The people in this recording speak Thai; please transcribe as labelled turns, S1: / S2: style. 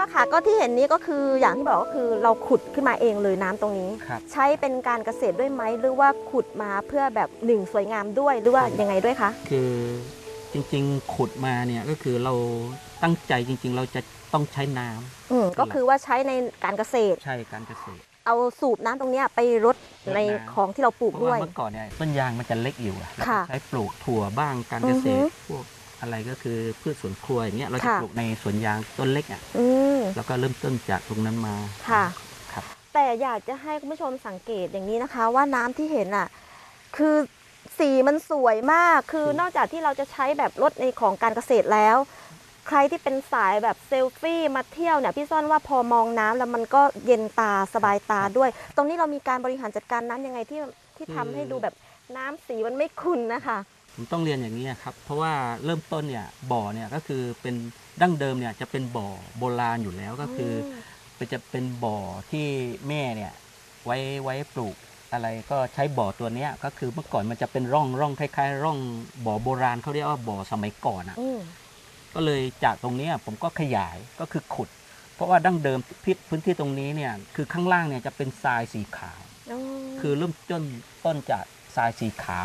S1: ค่ะก็ที่เห็นนี้ก็คืออย่างที่บอกก็คือเราขุดขึ้นมาเองเลยน้ำตรงนี้
S2: ครับ
S1: ใช้เป็นการเกษตรด้วยไหมหรือว่าขุดมาเพื่อแบบหนึ่งสวยงามด้วยหรือว่ายังไงด้วยคะ
S2: คือจริงๆขุดมาเนี่ยก็คือเราตั้งใจจริงๆ เราจะต้องใช้น้ำ
S1: ก็คือว่าใช้ในการเกษตร
S2: ใช่การเกษตร
S1: เอาสูบน้ำตรงเนี้ยไปรด
S2: รดน้ำ
S1: ในของที่เราปลูก
S2: เพราะ
S1: ด้ว
S2: ว่าย เมื่อก่อนเนี่ยต้นยางมันจะเล็กอยู่อะเรา
S1: ค่ะ
S2: ใช้ปลูกถั่วบ้างการเกษตรพวกอะไรก็คือพืชสวนครัวอย่างเงี้ยเราจะ
S1: ค่ะ
S2: ปลูกในสวนยางต้นเล็กอ่ะ
S1: อืม
S2: แล้วก็เริ่มต้นจากตรงนั้นมา
S1: ค่ะ
S2: ครับ
S1: แต่อยากจะให้คุณผู้ชมสังเกตอย่างนี้นะคะ ว่าน้ำที่เห็นอ่ะคือสีมันสวยมากคือนอกจากที่เราจะใช้แบบรถในของการเกษตรแล้ว ใครที่เป็นสายแบบเซลฟี่มาเที่ยวเนี่ยพี่ซ่อนว่าพอมองน้ำแล้วมันก็เย็นตาสบายตาด้วย ตรงนี้เรามีการบริหารจัดการน้ำยังไงที่ทำให้ดูแบบน้ำสีมันไม่ขุ่นนะคะ
S2: ผมต้องเรียนอย่างนี้ครับ เพราะว่าเริ่มต้นเนี่ยบ่อเนี่ยก็คือเป็นดั้งเดิมเนี่ยจะเป็นบ่อโบราณอยู่แล้วก็คือจะเป็นบ่อที่แม่เนี่ยไว้ปลูกอะไรก็ใช้บ่อตัวเนี้ยก็คือเมื่อก่อนมันจะเป็นร่องคล้ายๆร่องบ่อโบราณเขาเรียกว่าบ่อสมัยก่อนอ่ะ ก็เลยจากตรงนี้ผมก็ขยายก็คือขุด เพราะว่าดั้งเดิมพื้นที่ตรงนี้เนี่ยคือข้างล่างเนี่ยจะเป็นทรายสีขาว คือเริ่มต้นจากทรายสีขาว